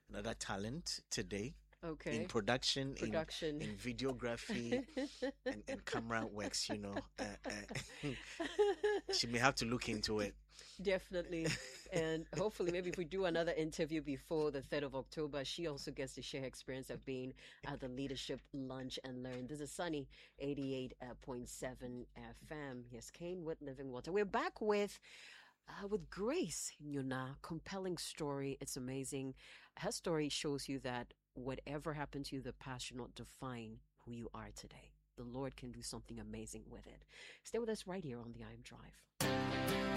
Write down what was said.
another talent today in Okay. production, Production. in videography and camera works. She may have to look into it. Definitely. And hopefully, maybe if we do another interview before the 3rd of October, she also gets to share her experience of being at the Leadership Lunch and Learn. This is Sunny 88.7 FM. Yes, Kane with Living Water. We're back with Grace Yuna. Compelling story. It's amazing. Her story shows you that whatever happened to you, the past should not define who you are today. The Lord can do something amazing with it. Stay with us right here on the I Am Drive.